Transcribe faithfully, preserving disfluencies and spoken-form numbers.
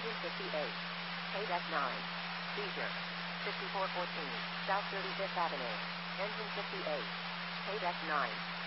Engine fifty-eight. K-Deck nine. Seizure. fifty-four fourteen. South thirty-fifth Avenue. Engine fifty-eight. K-Deck nine.